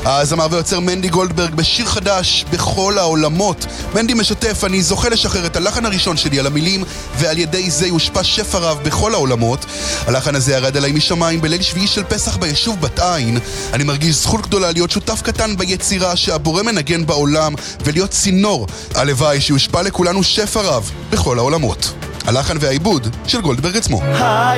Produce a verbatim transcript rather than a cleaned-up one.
הזמר ויוצר מנדי גולדברג בשיר חדש בכל העולמות. מנדי משתף, אני זוכה לשחרר את הלחן הראשון שלי על המילים, ועל ידי זה יושפע שפע רב בכל העולמות. הלחן הזה ירד עליי משמיים בליל שביעי של פסח ביישוב בת עין. אני מרגיש זכות גדולה להיות שותף קטן ביצירה שהבורא מנגן בעולם, ולהיות צינור. הלוואי שיושפע לכולנו שפע רב בכל העולמות. הלחן והעיבוד של גולדברג עצמו.